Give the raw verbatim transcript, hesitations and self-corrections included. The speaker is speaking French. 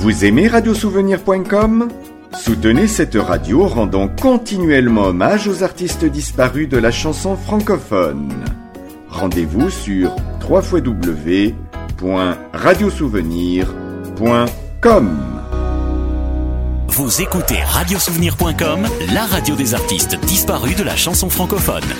Vous aimez radiosouvenir point com ? Soutenez cette radio rendant continuellement hommage aux artistes disparus de la chanson francophone. Rendez-vous sur w w w point radiosouvenir point com. Vous écoutez radiosouvenir point com, la radio des artistes disparus de la chanson francophone.